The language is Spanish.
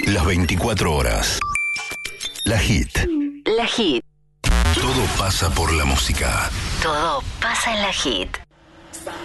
Las 24 horas. La Hit. La Hit. Todo pasa por la música. Todo pasa en la Hit.